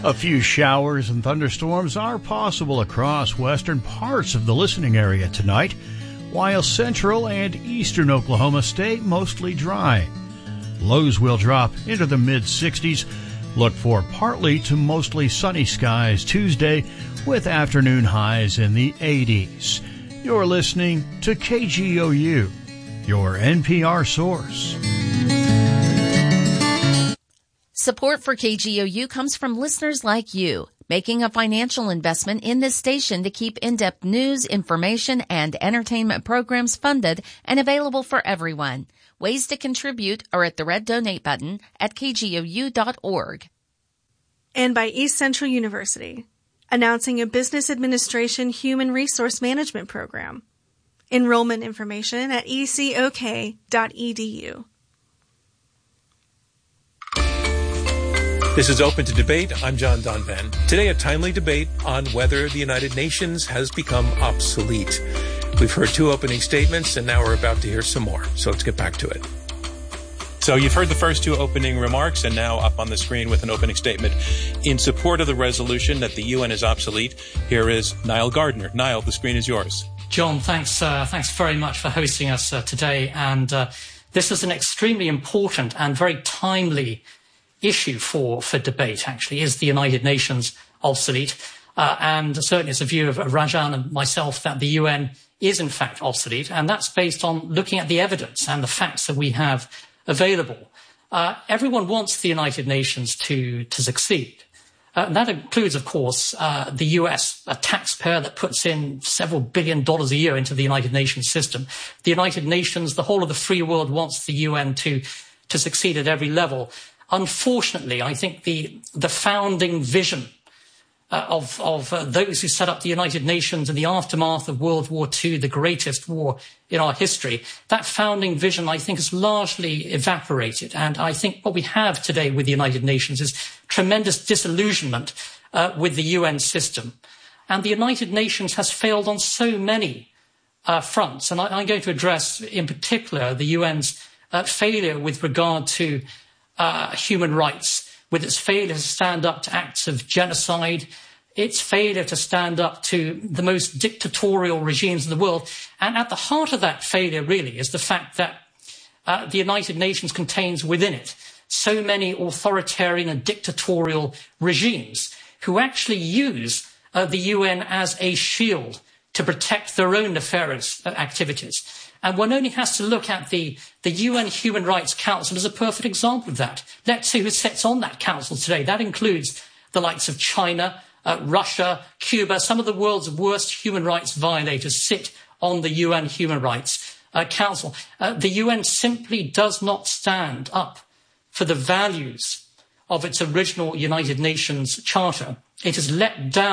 A few showers and thunderstorms are possible across western parts of the listening area tonight, while central and eastern Oklahoma stay mostly dry. Lows will drop into the mid-60s. Look for partly to mostly sunny skies Tuesday with afternoon highs in the 80s. You're listening to KGOU, your NPR source. Support for KGOU comes from listeners like you, making a financial investment in this station to keep in-depth news, information, and entertainment programs funded and available for everyone. Ways to contribute are at the red donate button at kgou.org. And by East Central University, announcing a Business Administration Human Resource Management program. Enrollment information at ecok.edu. This is Open to Debate. I'm John Donvan. Today, a timely debate on whether the United Nations has become obsolete. We've heard two opening statements, and now we're about to hear some more. So let's get back to it. So you've heard the first two opening remarks, and now up on the screen with an opening statement in support of the resolution that the UN is obsolete. Here is Niall Gardner. Niall, the screen is yours. John, thanks very much for hosting us today. And this is an extremely important and very timely issue for debate, actually. Is the United Nations obsolete? And certainly it's a view of Rajan and myself that the UN is in fact obsolete, and that's based on looking at the evidence and the facts that we have available. Everyone wants the United Nations to succeed. And that includes, of course, the US, a taxpayer that puts in several $1 billion a year into the United Nations system. The United Nations, the whole of the free world wants the UN to succeed at every level. Unfortunately, I think the founding vision of those who set up the United Nations in the aftermath of World War II, the greatest war in our history, that founding vision, I think, has largely evaporated. And I think what we have today with the United Nations is tremendous disillusionment with the UN system. And the United Nations has failed on so many fronts. And I'm going to address in particular the UN's failure with regard to human rights, with its failure to stand up to acts of genocide, its failure to stand up to the most dictatorial regimes in the world. And at the heart of that failure, really, is the fact that the United Nations contains within it so many authoritarian and dictatorial regimes who actually use the UN as a shield to protect their own nefarious activities. And one only has to look at the UN Human Rights Council as a perfect example of that. Let's see who sits on that council today. That includes the likes of China, Russia, Cuba. Some of the world's worst human rights violators sit on the UN Human Rights Council. The UN simply does not stand up for the values of its original United Nations Charter. It has let down